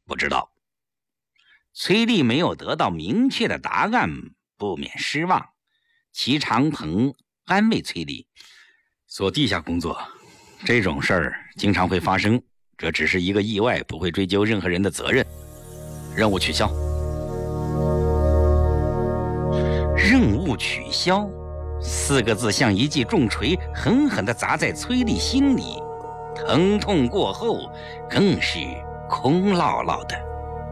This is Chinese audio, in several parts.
不知道。崔丽没有得到明确的答案，不免失望。齐长鹏安慰崔丽，做地下工作，这种事儿经常会发生，这只是一个意外，不会追究任何人的责任。任务取消。任务取消4个字像一记重锤，狠狠地砸在崔丽心里，疼痛过后更是空落落的。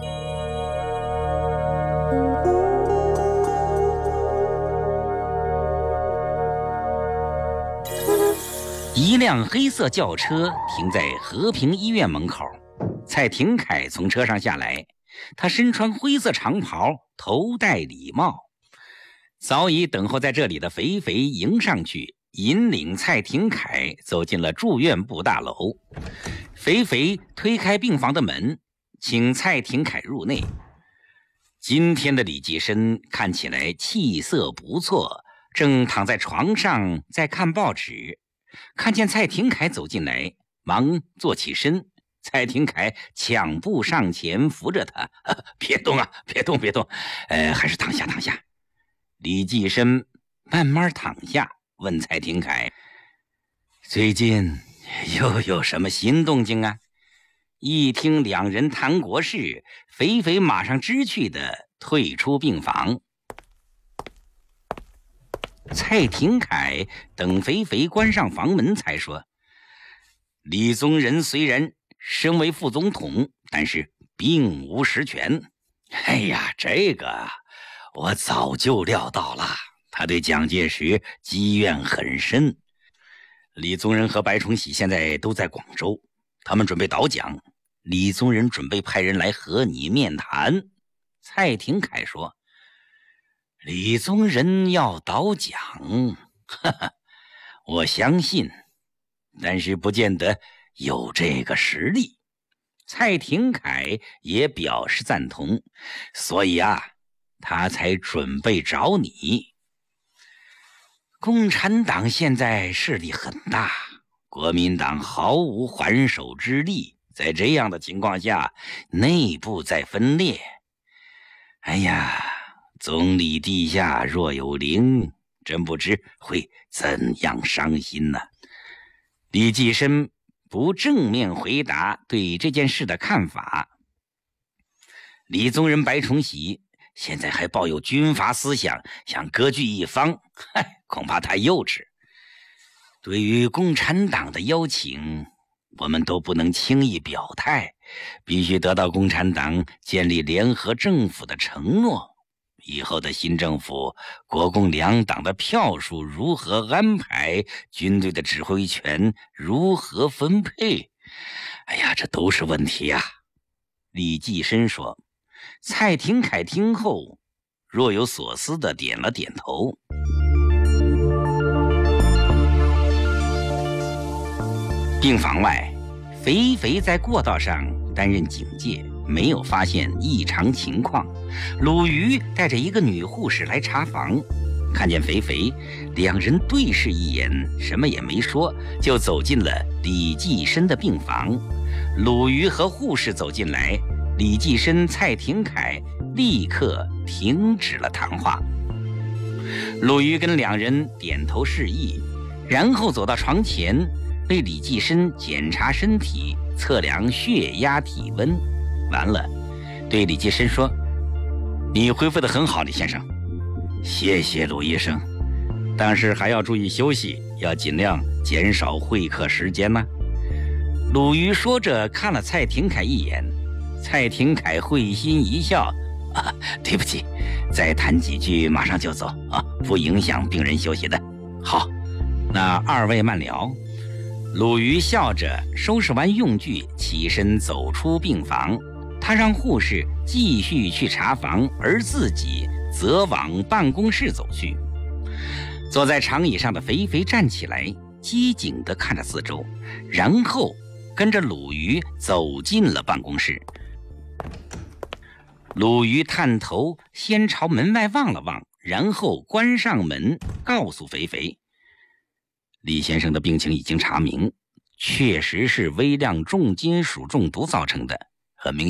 一辆黑色轿车停在和平医院门口，蔡廷锴从车上下来，他身穿灰色长袍，头戴礼帽。早已等候在这里的肥肥迎上去，引领蔡廷锴走进了住院部大楼。肥肥推开病房的门，请蔡廷锴入内。今天的李济深看起来气色不错，正躺在床上在看报纸，看见蔡廷锴走进来，忙坐起身。蔡廷锴抢步上前扶着他，别动啊，别动，还是躺下。李济深慢慢躺下，问蔡廷锴，最近又有什么新动静啊？一听两人谈国事，肥肥马上知趣地退出病房。蔡廷锴等肥肥关上房门才说，李宗仁虽然身为副总统，但是并无实权。哎呀，这个我早就料到了，他对蒋介石积怨很深。李宗仁和白崇禧现在都在广州，他们准备倒蒋，李宗仁准备派人来和你面谈。蔡廷锴说，李宗仁要倒蒋，我相信，但是不见得有这个实力。蔡廷锴也表示赞同，所以他才准备找你。共产党现在势力很大，国民党毫无还手之力，在这样的情况下，内部在分裂。哎呀，总理陛下若有灵，真不知会怎样伤心呢？李济深不正面回答对这件事的看法。李宗仁、白崇禧现在还抱有军阀思想，想割据一方，恐怕太幼稚。对于共产党的邀请，我们都不能轻易表态，必须得到共产党建立联合政府的承诺。以后的新政府，国共两党的票数如何安排，军队的指挥权如何分配，哎呀，这都是问题啊。李济深说。蔡廷锴听后若有所思地点了点头。病房外，肥肥在过道上担任警戒，没有发现异常情况。鲁豫带着一个女护士来查房，看见肥肥，两人对视一眼，什么也没说，就走进了李济深的病房。鲁豫和护士走进来，李济深、蔡廷锴立刻停止了谈话。鲁豫跟两人点头示意，然后走到床前，为李济深检查身体，测量血压、体温。完了，对李济深说：“你恢复得很好，李先生。”谢谢鲁医生，但是还要注意休息，要尽量减少会客时间呢。鲁豫说着看了蔡廷锴一眼。蔡廷锴会心一笑，对不起，再谈几句马上就走不影响病人休息的。好，那二位慢聊。鲁豫笑着收拾完用具，起身走出病房。他让护士继续去查房，而自己则往办公室走去。坐在长椅上的肥肥站起来，机警地看着四周，然后跟着鲁豫走进了办公室。鲁豫探头先朝门外望了望，然后关上门，告诉肥肥，李先生的病情已经查明，确实是微量重金属中毒造成的，很明显